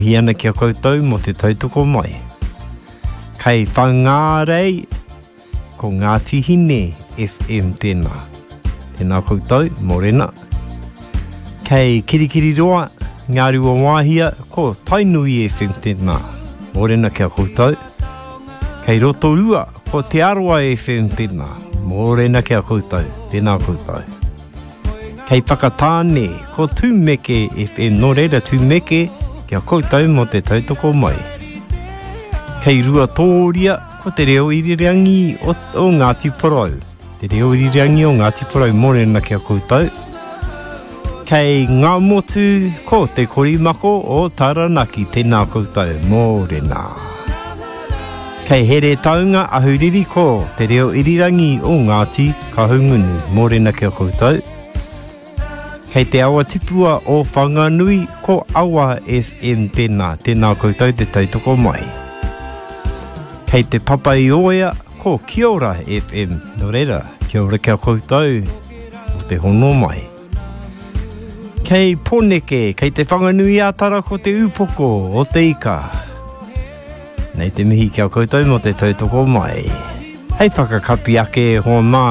Hiana kia koutou mo te tautoko mai. Kei whangārei ko Ngāti Hine FM tēnā. Tēnā koutou, morena. Kei Kirikiri Roa, Ngāri o Wāhia, ko Tainui FM tēnā. Morena kia koutou. Kei Rotorua, ko Te Aroa FM tēnā. Morena kia koutou, tēnā koutou. Kei Whakatāne, ko Tūmeke FM, no reira Tūmeke, kia koutou mo te tautoko mai. Kei Rua Tōria, ko te reo irirangi o Ngāti Porou. Te reo irirangi o Ngāti Porou, morena kia koutou. Kei Ngā Motu, ko te Korimako o Taranaki, tēnā koutou, morena. Kei Here Taunga Ahuriri, ko te reo irirangi o Ngāti Kahungunu, morena kia koutou. Kei te awa tipua o Whanganui, ko Awa FM tēnā, tēnā koutou te tautoko mai. Kei te Papai Oea, ko Kiora FM, no reira, kia ora kia koutou, o te hono mai. Kei Poneke, kei te Whanganui Atara, ko te Upoko, o te Ika. Nei te mihi kia koutou mo te tautoko mai. Hei whakakapi ake hoa mā.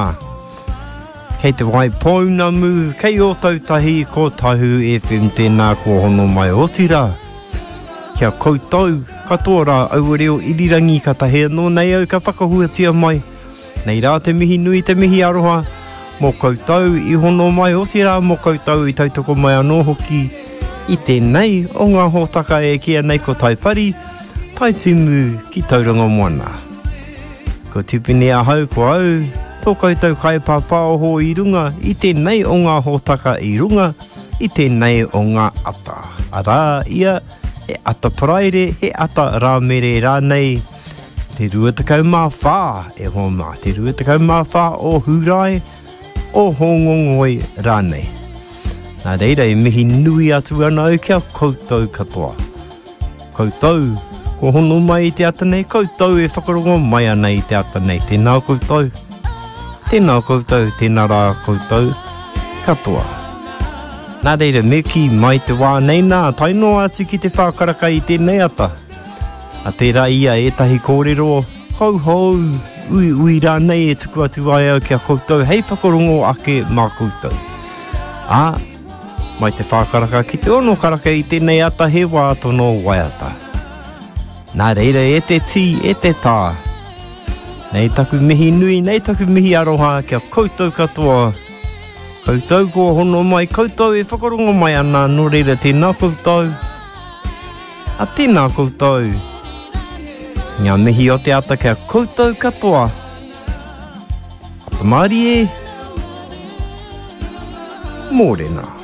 Kei te Waipounamu, kei o tautahi ko Tahu FM tēnā ko hono mai o tira. Kia koutou, katoa rā au reo irirangi ka tahe anō nei au ka whakahuatia mai. Nei rā te mihi nui, te mihi aroha, mō koutou i hono mai o tira, mō koutou i tautoko mai anō hoki. I tēnei o ngā hōtaka e kia nei ko taipari, tai timu ki tauranga moana. Ko tupine a hau ko au, tō koutou kai pāpā oho i runga, i tēnei o ngā hōtaka i runga, i tēnei o ngā ata. Arā ia, he ata paraire, he ata rāmere rānei, te ruatakau mā whā e hoa mā, te ruatakau mā whā o hurai, o hongongoi rānei. Nā reira e mihi nui atu ana au kia koutou katoa. Koutou, ko hono mai i te ata nei, koutou e whakarongo mai ana i te ata nei, tēnā koutou. Tēnā koutou, tēnā rā koutou, katoa. Nā reira, me ki mai te wā nei nā, tainoa atu ki te whākaraka i tēnei ata. A tērā ia etahi kōrero, hau, ui rā nei e tuku atu ai au kia koutou, hei whakarongo ake mā koutou. Mai te whākaraka ki te ono karaka i tēnei ata he wā tono waiata. Nā reira, e te tī, e te tā. Nei taku mihi nui, nei taku mihi aroha, kia koutou katoa. Koutou ko hono mai, koutou e whakarongo mai ana, no reira tēnā koutou. A tēnā koutou. Ngā mihi o te ata kia koutou katoa. Ata Mārie. Mōrena.